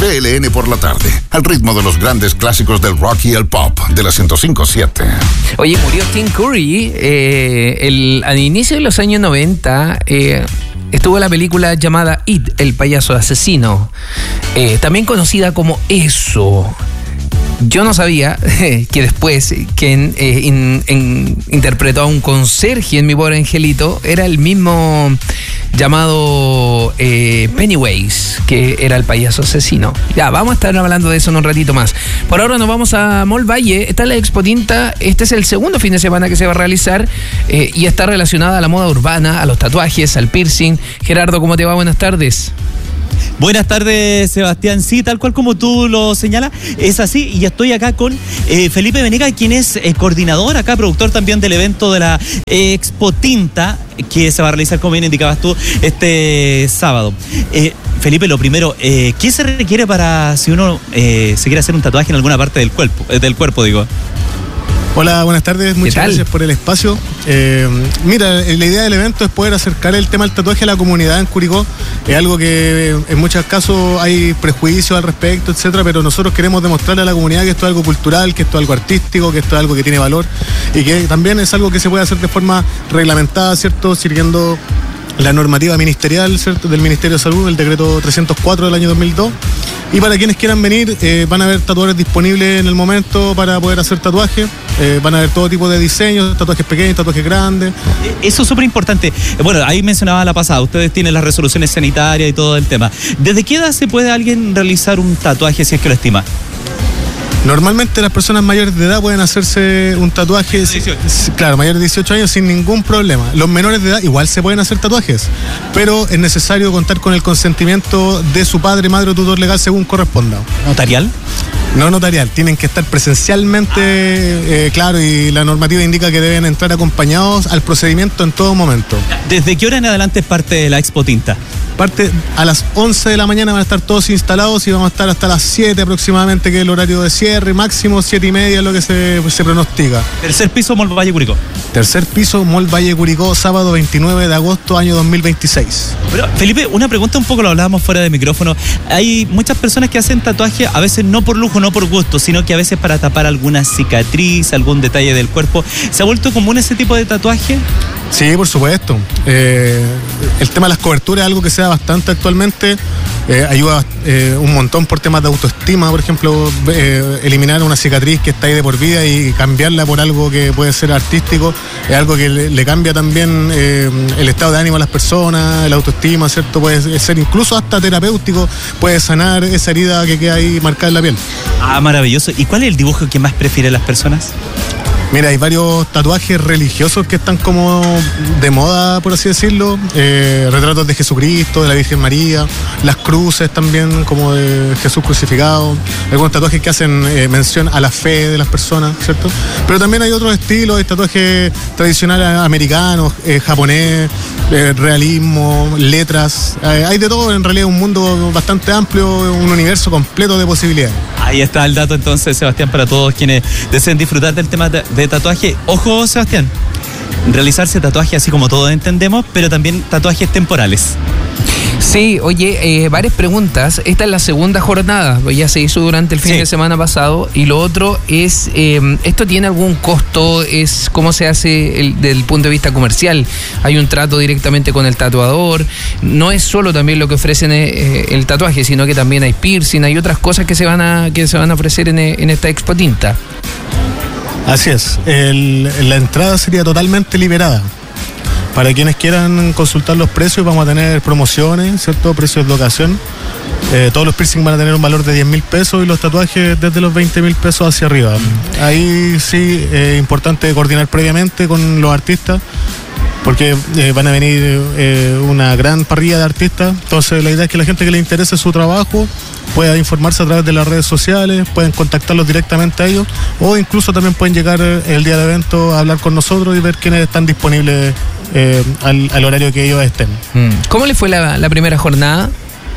CLN por la tarde, al ritmo de los grandes clásicos del rock y el pop de la 105.7. Oye, murió Tim Curry al inicio de los años 90. Estuvo la película llamada It, el payaso asesino, también conocida como Eso. Yo no sabía que después quien interpretó a un conserje en Mi Pobre Angelito era el mismo llamado Pennywise, que era el payaso asesino. Ya, vamos a estar hablando de eso en un ratito más. Por ahora nos vamos a Mall Valle. Está la Expo Tinta. Este es el segundo fin de semana que se va a realizar y está relacionada a la moda urbana, a los tatuajes, al piercing. Gerardo, ¿cómo te va? Buenas tardes. Buenas tardes, Sebastián. Sí, tal cual como tú lo señalas, es así. Y estoy acá con Felipe Venega, quien es coordinador acá, productor también del evento de la Expo Tinta, que se va a realizar, como bien indicabas tú, este sábado. Felipe, lo primero, ¿qué se requiere para si uno se quiere hacer un tatuaje en alguna parte del cuerpo, digo? Hola, buenas tardes, muchas gracias por el espacio. Mira, la idea del evento es poder acercar el tema del tatuaje a la comunidad en Curicó. Es algo que en muchos casos hay prejuicios al respecto, etcétera, pero nosotros queremos demostrarle a la comunidad que esto es algo cultural, que esto es algo artístico, que esto es algo que tiene valor y que también es algo que se puede hacer de forma reglamentada, ¿cierto? Siguiendo la normativa ministerial, ¿cierto?, del Ministerio de Salud, el decreto 304 del año 2002. Y para quienes quieran venir, van a haber tatuadores disponibles en el momento para poder hacer tatuajes. Van a haber todo tipo de diseños, tatuajes pequeños, tatuajes grandes. Eso es súper importante. Bueno, ahí mencionaba la pasada, ustedes tienen las resoluciones sanitarias y todo el tema. ¿Desde qué edad se puede alguien realizar un tatuaje si es que lo estima? Normalmente las personas mayores de edad pueden hacerse un tatuaje, 18. Claro, mayores de 18 años sin ningún problema. Los menores de edad igual se pueden hacer tatuajes, pero es necesario contar con el consentimiento de su padre, madre o tutor legal según corresponda. ¿Notarial? No notarial, tienen que estar presencialmente, claro, y la normativa indica que deben entrar acompañados al procedimiento en todo momento. ¿Desde qué hora en adelante es parte de la Expo Tinta? Parte a las 11 de la mañana, van a estar todos instalados y vamos a estar hasta las 7 aproximadamente, que es el horario de cierre, máximo 7:30 es lo que se pronostica. Tercer piso, Mall Valle Curicó. Tercer piso, Mall Valle Curicó, sábado 29 de agosto, año 2026. Pero, Felipe, una pregunta, un poco lo hablábamos fuera de micrófono. Hay muchas personas que hacen tatuajes, a veces no por lujo, no por gusto, sino que a veces para tapar alguna cicatriz, algún detalle del cuerpo. ¿Se ha vuelto común ese tipo de tatuaje? Sí, por supuesto. El tema de las coberturas es algo que se da bastante actualmente. Ayuda un montón por temas de autoestima, por ejemplo, eliminar una cicatriz que está ahí de por vida y cambiarla por algo que puede ser artístico. Es algo que le cambia también el estado de ánimo a las personas, la autoestima, ¿cierto? Puede ser incluso hasta terapéutico, puede sanar esa herida que queda ahí marcada en la piel. Ah, maravilloso. ¿Y cuál es el dibujo que más prefieren las personas? Mira, hay varios tatuajes religiosos que están como de moda, por así decirlo. Retratos de Jesucristo, de la Virgen María, las cruces también, como de Jesús crucificado. Algunos tatuajes que hacen mención a la fe de las personas, ¿cierto? Pero también hay otros estilos, hay tatuajes tradicionales americanos, japonés, realismo, letras. Hay de todo, en realidad un mundo bastante amplio, un universo completo de posibilidades. Ahí está el dato entonces, Sebastián, para todos quienes deseen disfrutar del tema de tatuaje. Ojo, Sebastián, realizarse tatuajes así como todos entendemos, pero también tatuajes temporales. Sí, oye, varias preguntas. Esta es la segunda jornada, ya se hizo durante el fin de semana pasado. Y lo otro es, ¿esto tiene algún costo? ¿Cómo se hace desde el punto de vista comercial? ¿Hay un trato directamente con el tatuador? No es solo también lo que ofrecen el tatuaje, sino que también hay piercing, hay otras cosas que se van a ofrecer en esta Expo Tinta. Así es, la entrada sería totalmente liberada. Para quienes quieran consultar los precios, vamos a tener promociones, ¿cierto? Precios de ocasión. Todos los piercing van a tener un valor de 10.000 pesos y los tatuajes desde los 20.000 pesos hacia arriba. Ahí sí es importante coordinar previamente con los artistas, porque van a venir una gran parrilla de artistas. Entonces la idea es que la gente que le interese su trabajo pueda informarse a través de las redes sociales, pueden contactarlos directamente a ellos, o incluso también pueden llegar el día del evento a hablar con nosotros y ver quiénes están disponibles al horario que ellos estén. ¿Cómo le fue la primera jornada?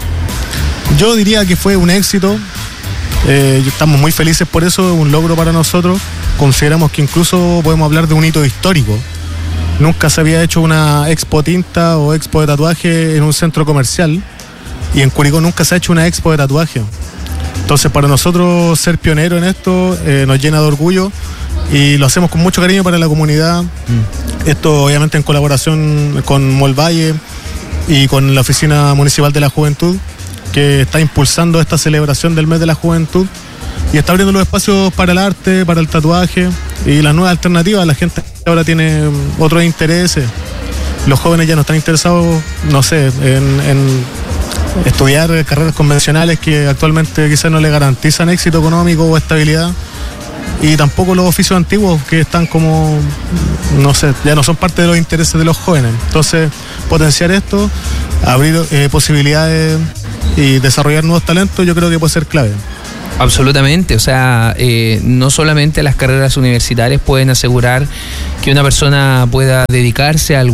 Yo diría que fue un éxito. Estamos muy felices por eso, es un logro para nosotros. Consideramos que incluso podemos hablar de un hito histórico. Nunca se había hecho una expo tinta o expo de tatuaje en un centro comercial, y en Curicó nunca se ha hecho una expo de tatuaje. Entonces para nosotros ser pioneros en esto nos llena de orgullo y lo hacemos con mucho cariño para la comunidad. Esto obviamente en colaboración con Molvalle y con la Oficina Municipal de la Juventud, que está impulsando esta celebración del mes de la juventud y está abriendo los espacios para el arte, para el tatuaje y las nuevas alternativas. La gente ahora tiene otros intereses. Los jóvenes ya no están interesados, no sé, en estudiar carreras convencionales que actualmente quizás no le garantizan éxito económico o estabilidad, y tampoco los oficios antiguos que están como, no sé, ya no son parte de los intereses de los jóvenes. Entonces, potenciar esto, abrir posibilidades y desarrollar nuevos talentos, yo creo que puede ser clave. Absolutamente, o sea, no solamente las carreras universitarias pueden asegurar que una persona pueda dedicarse a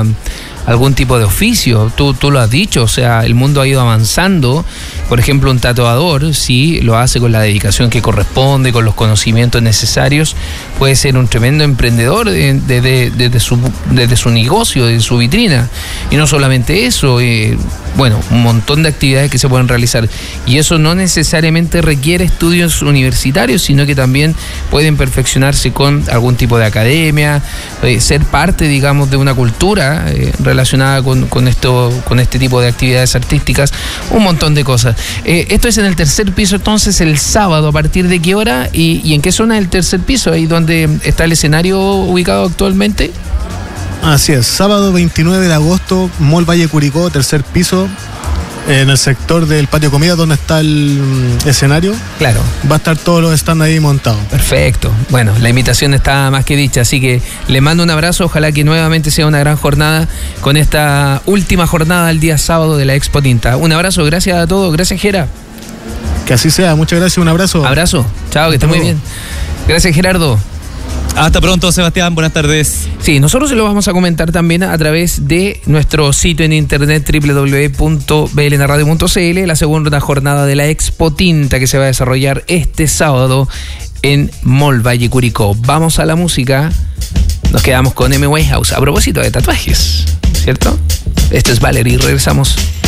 algún tipo de oficio. Tú lo has dicho, o sea, el mundo ha ido avanzando. Por ejemplo, un tatuador, si lo hace con la dedicación que corresponde, con los conocimientos necesarios, puede ser un tremendo emprendedor desde su negocio, desde su vitrina. Y no solamente eso, bueno, un montón de actividades que se pueden realizar. Y eso no necesariamente requiere estudios universitarios, sino que también pueden perfeccionarse con algún tipo de academia, ser parte, digamos, de una cultura relacionada con este tipo de actividades artísticas, un montón de cosas. Esto es en el tercer piso, entonces, el sábado. ¿A partir de qué hora y en qué zona del tercer piso? ¿Ahí donde está el escenario ubicado actualmente? Así es, sábado 29 de agosto, Mall Valle Curicó, tercer piso, en el sector del patio de comida donde está el escenario. Claro. Va a estar todos los stands ahí montados. Perfecto. Bueno, la invitación está más que dicha, así que le mando un abrazo. Ojalá que nuevamente sea una gran jornada con esta última jornada del día sábado de la Expo Tinta. Un abrazo, gracias a todos. Gracias, Gera. Que así sea, muchas gracias, un abrazo. Abrazo. Chao, que esté muy bien. Gracias, Gerardo. Hasta pronto, Sebastián, buenas tardes. Sí, nosotros se lo vamos a comentar también a través de nuestro sitio en internet www.blnradio.cl, la segunda jornada de la Expo Tinta que se va a desarrollar este sábado en Mall Valle Curicó. Vamos a la música, nos quedamos con M. Whitehouse a propósito de tatuajes, ¿cierto? Esto es Valerie, regresamos.